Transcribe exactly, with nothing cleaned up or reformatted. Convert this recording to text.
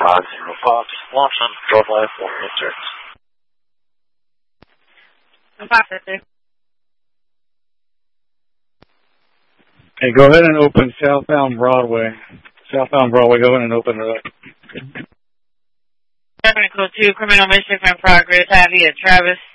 five zero five, launch on control flight four returns. five fifty. Hey, go ahead and open southbound Broadway. Southbound Broadway, go ahead and open it up. Technical two, criminal mischief in progress, Abby at Travis.